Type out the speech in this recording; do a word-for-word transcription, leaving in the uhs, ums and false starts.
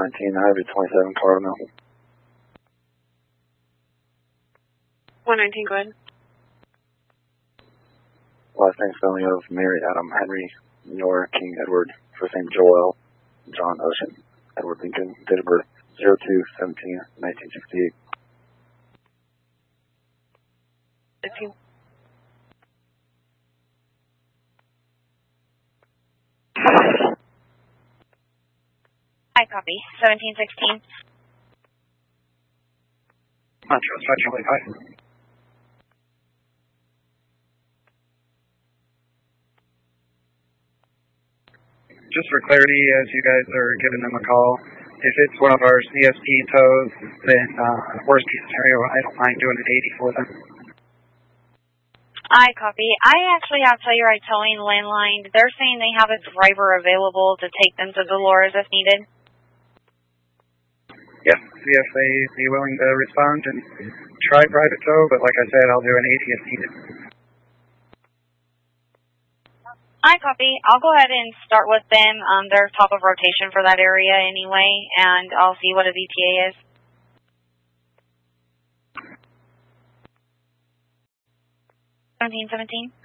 nineteen, Highway twenty-seven, Cardinal. one nineteen, go ahead. Last name spelling of Mary Adam Henry Nor King Edward, first name Joel John Ocean Edward Lincoln, date of birth zero two seventeen nineteen sixty-eight. fifteen. I copy. seventeen sixteen. Metro, Charlie five. Just for clarity, as you guys are giving them a call, if it's one of our C S P tows, then uh, worst case scenario, I don't mind doing an eighty for them. I copy. I actually have Telluride Towing landline. They're saying they have a driver available to take them to Dolores if needed. Yeah, see if they be willing to respond and try private tow, but like I said, I'll do an eighty if needed. I copy. I'll go ahead and start with them. Um, they're top of rotation for that area anyway, and I'll see what his E T A is. seventeen seventeen.